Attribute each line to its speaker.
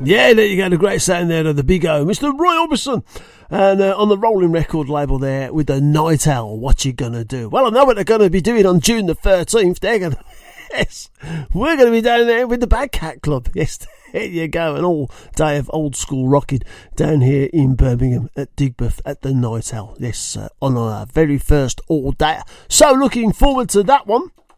Speaker 1: Yeah, there you go, the great sound there of the big O, Mr. Roy Orbison. And on the Rolling Record label there with the Night Owl, What You Gonna Do? Well, I know what they're going to be doing on June the 13th. They're going to, yes, we're going to be down there with the Bad Cat Club. Yes, there you go, an all day of old school rocking down here in Birmingham at Digbeth at the Night Owl. Yes, on our very first all day. So looking forward to that one.